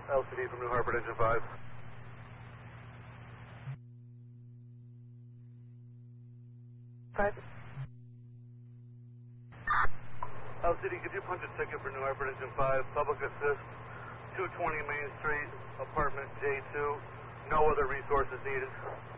LCD from New Hartford, engine 5. LCD, could you punch a ticket for New Hartford, engine 5, public assist, 220 Main Street, apartment J2, no other resources needed.